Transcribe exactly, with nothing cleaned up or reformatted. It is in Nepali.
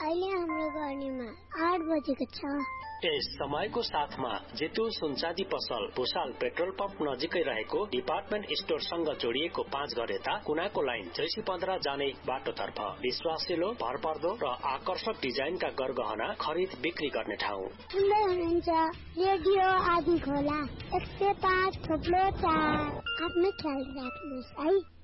अहिले हाम्रो गर्नेमा आठ बजेको छ। यस समयको साथमा जेतु सुनचाँदी पसल भुसाल पेट्रोल पम्प नजिकै रहेको डिपार्टमेन्ट स्टोरसँग जोडिएको पाँच घर यता कुनाको लाइन जैसी पन्ध्र जाने बाटोतर्फ विश्वासिलो भरपर्दो र आकर्षक डिजाइनका गरगहना खरिद बिक्री गर्ने ठाउँ। सुन्दै हुनुहुन्छ रेडियो आदि खोला एक सय पाँच थोप्लो चार। आफ्नो ख्याल राख्नुहोस् है।